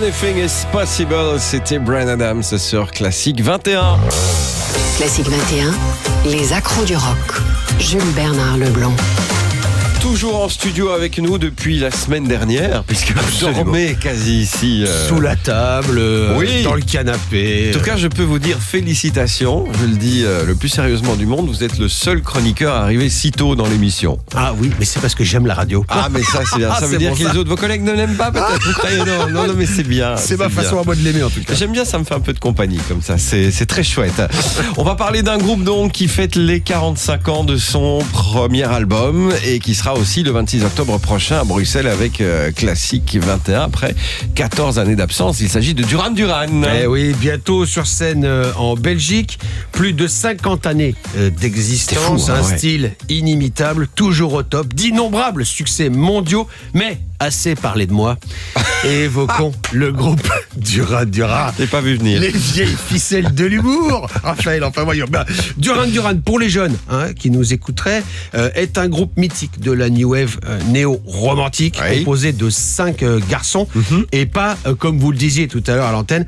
Anything is possible, c'était Bryan Adams sur Classique 21. Classique 21, les accros du rock. Jules Bernard Leblanc. Toujours en studio avec nous depuis la semaine dernière, puisque vous dormez quasi ici. Sous la table, oui. Dans le canapé. En tout cas, je peux vous dire félicitations. Je le dis le plus sérieusement du monde. Vous êtes le seul chroniqueur à arriver si tôt dans l'émission. Ah oui, mais c'est parce que j'aime la radio. Ah, mais ça, c'est bien. Ça veut dire que les autres, vos collègues ne l'aiment pas, peut-être. Vous croyez non, mais c'est bien. C'est ma façon à moi de l'aimer, en tout cas. J'aime bien, ça me fait un peu de compagnie, comme ça. C'est très chouette. On va parler d'un groupe, donc, qui fête les 45 ans de son premier album et qui sera aussi le 26 octobre prochain à Bruxelles avec Classique 21 après 14 années d'absence. Il s'agit de Duran Duran. Eh oui, bientôt sur scène en Belgique. Plus de 50 années d'existence. C'est fou, un style inimitable, toujours au top, d'innombrables succès mondiaux. Mais assez parlé de moi. Et évoquons le groupe Duran Duran. T'es pas vu venir. Les vieilles ficelles de l'humour. Raphaël, enfin voyons. Duran Duran, pour les jeunes qui nous écouteraient, est un groupe mythique de la New Wave néo-romantique, composé de 5 garçons, et pas, comme vous le disiez tout à l'heure à l'antenne,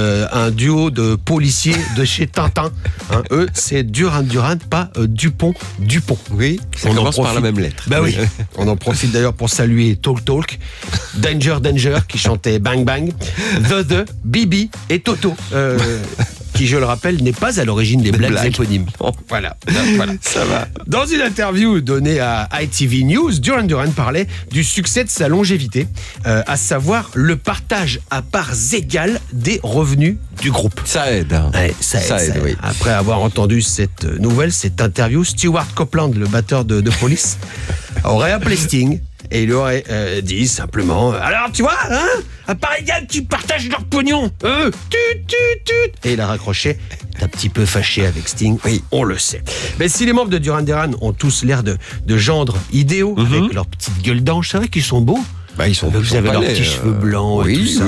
un duo de policiers de chez Tintin. Eux, c'est Duran Duran, pas Dupont. Oui, ça commence par la même lettre. Bah oui. On en profite d'ailleurs pour saluer Talk Talk, Danger qui chantait Bang Bang, The, Bibi et Toto, qui, je le rappelle, n'est pas à l'origine des blagues éponymes. Voilà. Ça va. Dans une interview donnée à ITV News, Duran Duran parlait du succès de sa longévité, à savoir le partage à parts égales des revenus du groupe. Ça aide. Ouais, ça aide. Oui. Après avoir entendu cette nouvelle, cette interview, Stewart Copeland, le batteur de Police, aurait appelé Sting. Et il aurait dit simplement, alors tu vois, à part égale, tu partages leur pognon. Et il a raccroché, un petit peu fâché avec Sting. Oui, on le sait. Mais si les membres de Duran Duran ont tous l'air de gendre idéaux, avec leur petite gueule d'ange, c'est vrai qu'ils sont beaux. Ils sont vous avez leurs petits cheveux blancs et tout ça.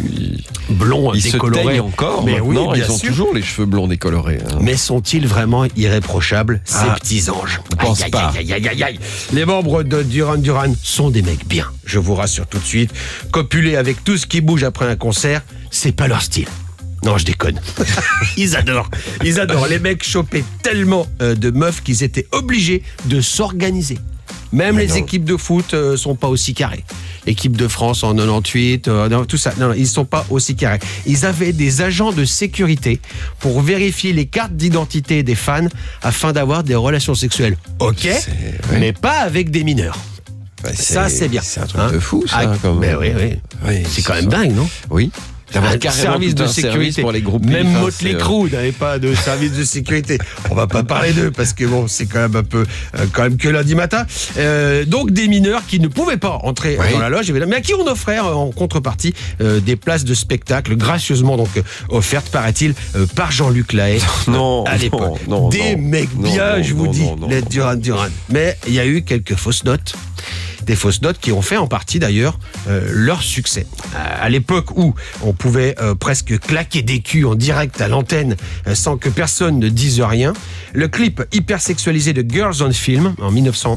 Blonds, ils décolorés. Se teignent encore. Mais maintenant, oui, ils ont toujours les cheveux blonds décolorés. Mais sont-ils vraiment irréprochables, ces petits anges? Je pense pas. Aïe. Les membres de Duran Duran sont des mecs bien. Je vous rassure tout de suite. Copuler avec tout ce qui bouge après un concert, c'est pas leur style. Non, je déconne. Ils adorent. Les mecs chopaient tellement de meufs qu'ils étaient obligés de s'organiser. Même les équipes de foot sont pas aussi carrées. L'équipe de France en 98, tout ça. Non, ils sont pas aussi carrés. Ils avaient des agents de sécurité pour vérifier les cartes d'identité des fans afin d'avoir des relations sexuelles. Ok, mais pas avec des mineurs. Ça, c'est bien. C'est un truc de fou, ça. Oui. C'est quand même dingue, non? Oui. Un service de sécurité pour les groupes. Même Motley Crue n'avait pas de service de sécurité. On va pas parler d'eux parce que bon, c'est quand même un peu que lundi matin. Donc des mineurs qui ne pouvaient pas entrer dans la loge, mais à qui on offrait en contrepartie des places de spectacle gracieusement donc offertes, paraît-il, par Jean-Luc Lahaye à l'époque. Des mecs bien, je vous dis, les Duran Duran. Mais il y a eu quelques fausses notes. Des fausses notes qui ont fait en partie d'ailleurs leur succès. À l'époque où on pouvait presque claquer des culs en direct à l'antenne sans que personne ne dise rien, le clip hyper sexualisé de Girls on Film en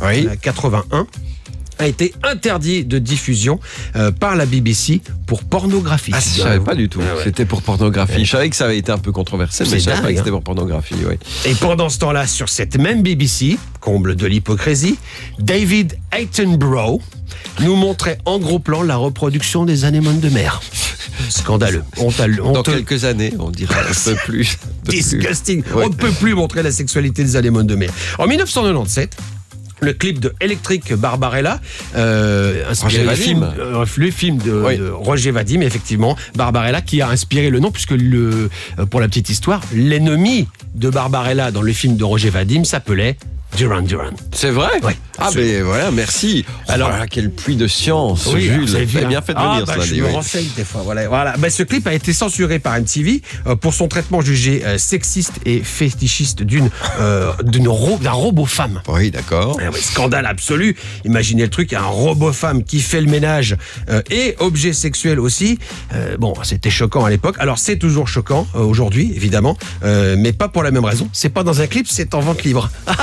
1981 a été interdit de diffusion par la BBC pour pornographie. Ah, je savais pas du tout. C'était pour pornographie. Je savais que ça avait été un peu controversé, mais je savais pas que c'était pour pornographie. Et pendant ce temps-là, sur cette même BBC, comble de l'hypocrisie, David Attenborough nous montrait en gros plan la reproduction des anémones de mer. Scandaleux. Dans quelques années, on dirait un peu plus. Disgusting. On ne peut plus montrer la sexualité des anémones de mer. En 1997, le clip de Electric Barbarella, inspiré le film de Roger Vadim, effectivement, Barbarella, qui a inspiré le nom, puisque pour la petite histoire, l'ennemi de Barbarella dans le film de Roger Vadim s'appelait Duran Duran. C'est vrai? Oui. Ah, ben voilà, merci. Alors, quel puits de science, Jules. Vous avez bien fait de venir ce lundi. Je me renseigne des fois. Voilà. Ce clip a été censuré par MTV pour son traitement jugé sexiste et fétichiste d'un robot-femme. Oui, d'accord. Scandale absolu. Imaginez le truc, un robot-femme qui fait le ménage et objet sexuel aussi. C'était choquant à l'époque. Alors, c'est toujours choquant aujourd'hui, évidemment, mais pas pour la même raison. C'est pas dans un clip, c'est en vente libre.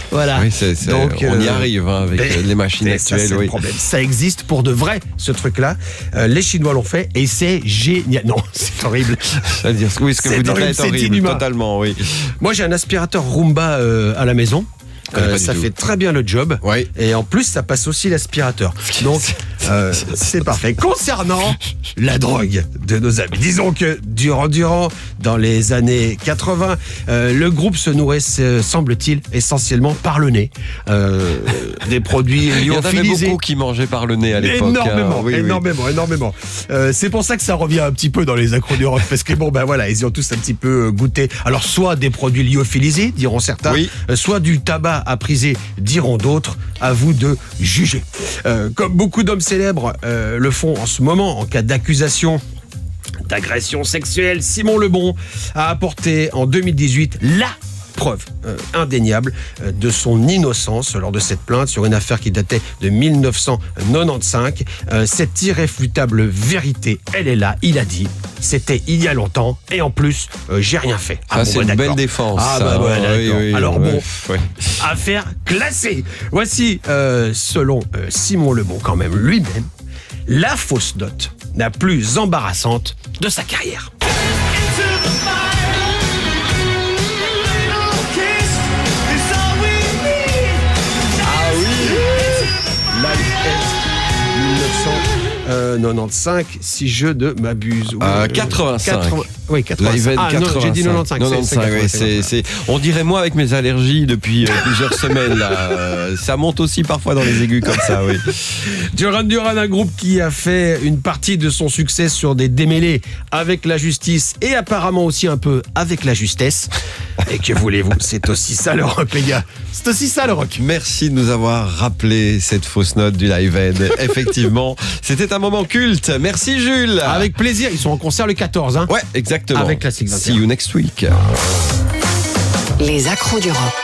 Voilà. Oui, Donc, on y arrive hein, avec les machines ça, actuelles. c'est le Oui. problème. Ça existe pour de vrai, ce truc-là. Les Chinois l'ont fait et c'est génial. Non, c'est horrible. C'est-à-dire, oui, ce que C'est vous dites là horrible, est c'est horrible, inhumain. totalement, oui. Moi, j'ai un aspirateur Roomba à la maison. connais pas du Ça tout. fait très bien le job. Oui. Et en plus, ça passe aussi l'aspirateur. Donc, c'est parfait. Concernant la drogue de nos amis, disons que durant dans les années 80, le groupe se nourrissait, semble-t-il, essentiellement par le nez. Des produits Il y en avait lyophilisés. beaucoup qui mangeaient par le nez à l'époque. Énormément, hein. Oui, oui. énormément. C'est pour ça que ça revient un petit peu dans les accros du rock, parce que bon, ben voilà, ils y ont tous un petit peu goûté. Alors, soit des produits lyophilisés, diront certains, Oui. soit du tabac à priser, diront d'autres. À vous de juger. Comme beaucoup d'hommes célèbres le font en ce moment en cas d'accusation d'agression sexuelle, Simon Lebon a apporté en 2018 la preuve indéniable de son innocence lors de cette plainte sur une affaire qui datait de 1995. Cette irréfutable vérité, elle est là, il a dit. C'était il y a longtemps et en plus, j'ai rien fait. Ça, c'est une d'accord. belle défense. Ah, ça. bah, ouais, d'accord. Oui, Alors bon, ouais. affaire classée. Voici, selon Simon Lebon quand même lui-même, la fausse note la plus embarrassante de sa carrière. Ah oui, Live Aid 1995, si je ne m'abuse. Oui, 85. Oui, 85. Live Aid Ah, non, 85. j'ai dit 95. 95, oui, 85. on dirait moi avec mes allergies depuis plusieurs semaines. Là. Ça monte aussi parfois dans les aigus comme ça, oui. Duran Duran, un groupe qui a fait une partie de son succès sur des démêlés avec la justice et apparemment aussi un peu avec la justesse. Et que voulez-vous, c'est aussi ça le rock, les gars. C'est aussi ça le rock. Merci de nous avoir rappelé cette fausse note du Live Aid. Effectivement, c'était un moment culte. Merci Jules. Avec plaisir, ils sont en concert le 14, hein. Ouais, exactement. Avec Classic 21. See you next week. Les accros du rock.